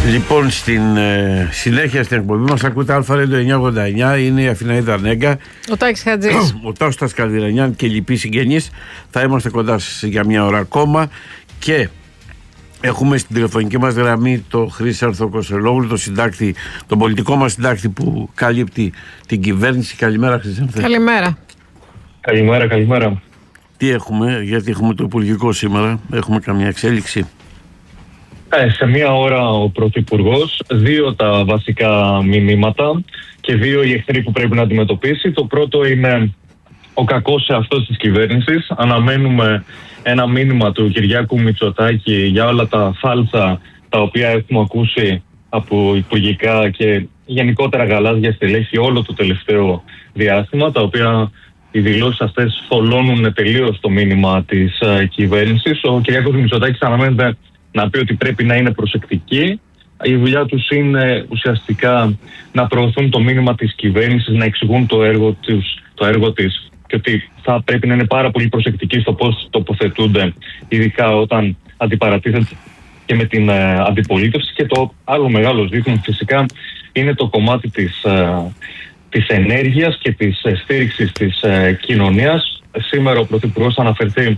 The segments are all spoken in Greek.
Λοιπόν, στην συνέχεια στην εκπομπή μας ακούτε Αλφα-Ρέντο 989. Είναι η Αθηναίδα Νέγκα, ο Τάκης Χατζής, ο Τάστας Καλδυρανιάν και λοιποί συγγενείς. Θα είμαστε κοντά σας για μια ώρα ακόμα και έχουμε στην τηλεφωνική μας γραμμή το Χρύσαρθο Κοσελόγλου, τον πολιτικό μας συντάκτη που καλύπτει την κυβέρνηση. Καλημέρα, Χρύσαρθε. Καλημέρα. Καλημέρα. Τι έχουμε, γιατί έχουμε το Υπουργικό σήμερα, έχουμε καμία εξέλιξη? Σε μία ώρα ο Πρωθυπουργός, 2 τα βασικά μηνύματα και 2 οι εχθροί που πρέπει να αντιμετωπίσει. Το πρώτο είναι ο κακός εαυτός της κυβέρνησης. Αναμένουμε ένα μήνυμα του Κυριάκου Μητσοτάκη για όλα τα φάλτσα τα οποία έχουμε ακούσει από υπουργικά και γενικότερα γαλάζια στελέχη όλο το τελευταίο διάστημα, τα οποία οι δηλώσεις αυτές θολώνουν τελείως το μήνυμα της κυβέρνησης. Ο Κυριάκος Μητσοτάκης αναμένεται να πει ότι πρέπει να είναι προσεκτικοί. Η δουλειά τους είναι ουσιαστικά να προωθούν το μήνυμα της κυβέρνησης, να εξηγούν το έργο της και ότι θα πρέπει να είναι πάρα πολύ προσεκτικοί στο πώς τοποθετούνται, ειδικά όταν αντιπαρατίθεται και με την αντιπολίτευση. Και το άλλο μεγάλο ζήτημα φυσικά είναι το κομμάτι της ενέργειας και της στήριξης της κοινωνίας. Σήμερα ο Πρωθυπουργός θα αναφερθεί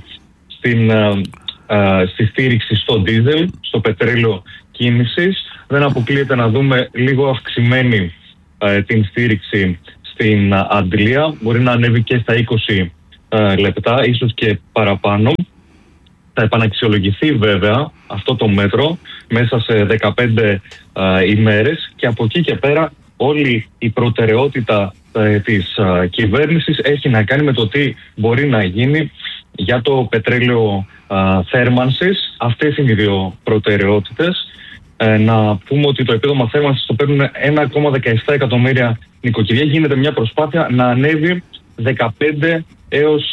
στη στήριξη στο ντίζελ, στο πετρέλαιο κίνησης. Δεν αποκλείεται να δούμε λίγο αυξημένη την στήριξη στην αντλία. Μπορεί να ανέβει και στα 20 λεπτά, ίσως και παραπάνω. Θα επαναξιολογηθεί βέβαια αυτό το μέτρο μέσα σε 15 ημέρες και από εκεί και πέρα όλη η προτεραιότητα της κυβέρνησης έχει να κάνει με το τι μπορεί να γίνει για το πετρέλαιο θέρμανσης. Αυτές είναι οι 2 προτεραιότητες. Να πούμε ότι το επίδομα θέρμανσης το παίρνουν 1,17 εκατομμύρια νοικοκυριά. Γίνεται μια προσπάθεια να ανέβει 15 έως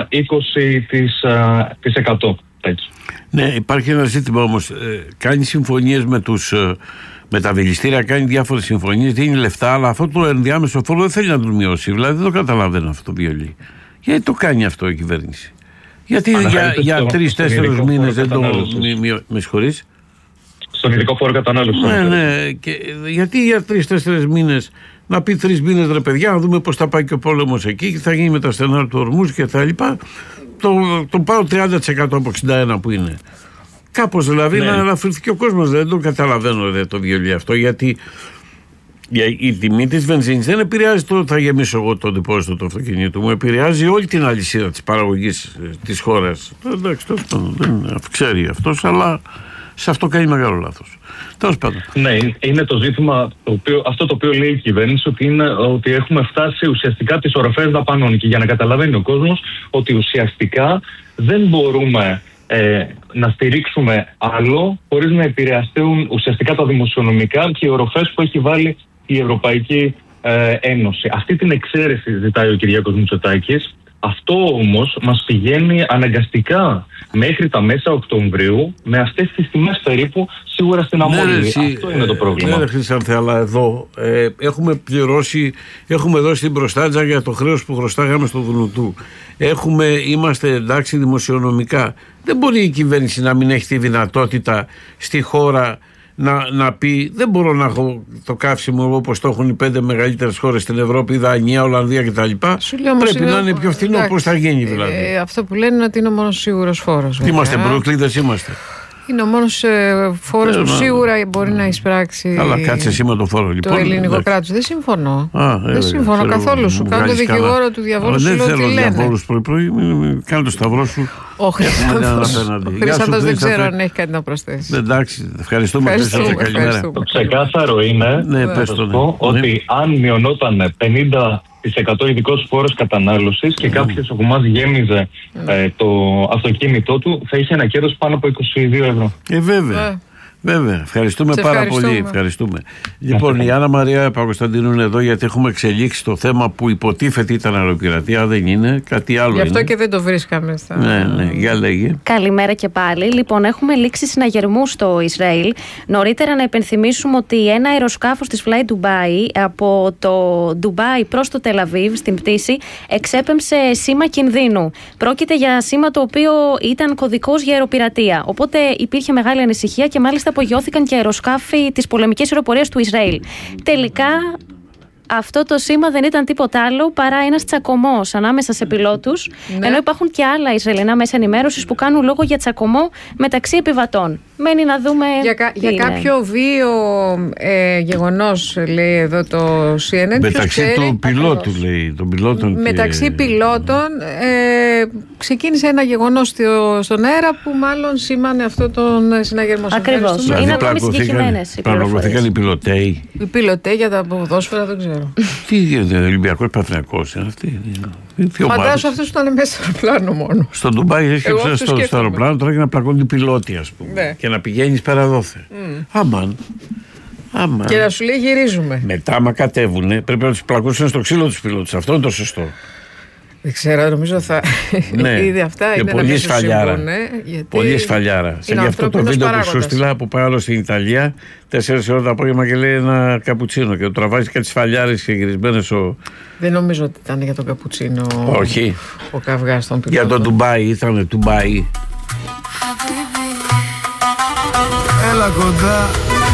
20%. Ναι, υπάρχει ένα ζήτημα όμως. Κάνει συμφωνίες με τα βελιστήρια, κάνει διάφορες συμφωνίες, δίνει λεφτά, αλλά αυτό το ενδιάμεσο φόρο δεν θέλει να τον μειώσει. Δηλαδή δεν το καταλαβαίνω αυτό το βιολί. Γιατί το κάνει αυτό η κυβέρνηση? Γιατί για 3-4 μήνες δεν το με συγχωρείς? Στον ειδικό φόρο κατανάλωσης. Ναι. Και γιατί για 3-4 μήνες να πει 3 μήνες ρε παιδιά, να δούμε πώς θα πάει και ο πόλεμος εκεί και θα γίνει με τα στενά του Ορμούς και τα λοιπά. Το πάω 30% από 61 που είναι. Κάπως δηλαδή να αναφερθεί και ο κόσμος. Δεν το καταλαβαίνω το βιολί αυτό, γιατί η τιμή της βενζίνης δεν επηρεάζει το θα γεμίσω εγώ το ντεπόζιτο του αυτοκινήτου μου, επηρεάζει όλη την αλυσίδα της παραγωγής της χώρας. Εντάξει, δεν ξέρει αυτός, αλλά σε αυτό κάνει μεγάλο λάθος. Τέλος πάντων. Ναι, είναι το ζήτημα αυτό το οποίο λέει η κυβέρνηση, ότι έχουμε φτάσει ουσιαστικά τις οροφές δαπανών, και για να καταλαβαίνει ο κόσμος ότι ουσιαστικά δεν μπορούμε να στηρίξουμε άλλο χωρίς να επηρεαστούν ουσιαστικά τα δημοσιονομικά και οι οροφές που έχει βάλει η Ευρωπαϊκή Ένωση. Αυτή την εξαίρεση ζητάει ο Κυριάκος Μητσοτάκης. Αυτό όμως μας πηγαίνει αναγκαστικά μέχρι τα μέσα Οκτωβρίου με αυτές τις τιμές περίπου σίγουρα στην αμμόνια. Αυτό είναι το πρόβλημα. Ναι, Χρυσάνθε, αλλά εδώ έχουμε πληρώσει, έχουμε δώσει την προστάτζα για το χρέος που χρωστάγαμε στο Δουνουτού. Είμαστε εντάξει δημοσιονομικά. Δεν μπορεί η κυβέρνηση να μην έχει τη δυνατότητα στη χώρα να πει δεν μπορώ να έχω το καύσιμο όπως το έχουν οι 5 μεγαλύτερες χώρες στην Ευρώπη, η Δανία, Ολλανδία κτλ. Πρέπει να είναι πιο φθηνό. Πώς θα γίνει δηλαδή? Αυτό που λένε είναι ότι είναι ο μόνος σίγουρος φόρος. Είμαστε μπρούκλιδες, είμαστε. Είναι ο μόνος φόρος που σίγουρα μπορεί να εισπράξει. Καλά, κάτσε εσύ με το φόρο λοιπόν. Το ελληνικό κράτος. Δεν συμφωνώ. Δεν συμφωνώ καθόλου. Σου κάνω το δικηγόρο του διαβόλου. Δεν θέλω διαβόλους πρωί-πρωί. Κάνε το σταυρό σου. Ο Χρυσάνθος δεν ξέρω αν έχει κάτι να προσθέσει. Εντάξει, ευχαριστούμε. Το ξεκάθαρο είναι ότι αν μειωνόταν 50% ειδικός φόρος κατανάλωσης και κάποιος από εμάς γέμιζε το αυτοκίνητό του, θα είχε ένα κέρδος πάνω από 22 ευρώ. Βέβαια. Ευχαριστούμε πάρα πολύ. Ευχαριστούμε. Λοιπόν, η Άννα Μαρία Παπακοσταντίνου είναι εδώ γιατί έχουμε εξελίξει το θέμα που υποτίθεται ήταν αεροπειρατεία, δεν είναι, κάτι άλλο. Γι' αυτό είναι. και δεν το βρίσκαμε. Ναι, για λέγε. Καλημέρα και πάλι. Λοιπόν, έχουμε λήξει συναγερμού στο Ισραήλ. Νωρίτερα να υπενθυμίσουμε ότι ένα αεροσκάφος της Fly Dubai από το Ντουμπάι προς το Τελαβίβ στην πτήση εξέπεμψε σήμα κινδύνου. Πρόκειται για σήμα το οποίο ήταν κωδικός για αεροπειρατεία. Οπότε υπήρχε μεγάλη ανησυχία και μάλιστα απογειώθηκαν και αεροσκάφη της πολεμικής αεροπορίας του Ισραήλ. Τελικά, αυτό το σήμα δεν ήταν τίποτα άλλο παρά ένας τσακωμός ανάμεσα σε πιλότους, ενώ υπάρχουν και άλλα Ισραηλινά μέσα ενημέρωσης που κάνουν λόγο για τσακωμό μεταξύ επιβατών. Μένει να δούμε. Για κάποιο βίο γεγονός, λέει εδώ το CNN. Μεταξύ του πιλότου, λέει. Των πιλότων μεταξύ πιλότων ξεκίνησε ένα γεγονός στον αέρα που μάλλον σήμανε αυτό τον συναγερμό. Ακριβώς. Είναι ακόμη συγκεκριμένες οι πληροφορίες. Πλακωθήκαν οι πιλωτέοι. Οι πιλωτέοι για τα ποδόσφαιρα δεν ξέρω. Τι γίνεται, Ολυμπιακός Παναθηναϊκός είναι αυτή. Φαντάζομαι αυτός ήταν μέσα στο αεροπλάνο μόνο. Στο Ντουμπάι έσκεψε στο αεροπλάνο τώρα και να πλακώνουν οι πιλότοι, ας πούμε. Ναι. Και να πηγαίνεις πέρα δόθε. Αμάν. Και να σου λέει γυρίζουμε. Μετά, άμα κατέβουνε, πρέπει να τους πλακώσουν στο ξύλο τους πιλότους. Αυτό είναι το σωστό. Δεν ξέρω, νομίζω θα. Ναι. Ήδη αυτά και είναι πολύ σφαλιάρα. Πολύ σφαλιάρα. Σε γι' αυτό το βίντεο που σου στείλα που πάει άλλο στην Ιταλία, 4 ώρα το απόγευμα και λέει ένα καπουτσίνο και το τραβάζει κάτι σφαλιάρες και γυρισμένες. Δεν νομίζω ότι ήταν για τον καπουτσίνο. Όχι. Ο καυγάς των πιλότων. Για τον Ντουμπάι, ήταν Ντουμπάι. Έλα κοντά.